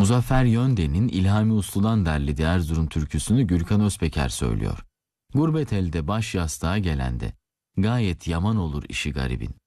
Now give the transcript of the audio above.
Muzaffer Yönden'in İlhami Uslu'dan derlediği Erzurum türküsünü Gürkan Özpeker söylüyor. Gurbet elde baş yastığa gelende, gayet yaman olur işi garibin.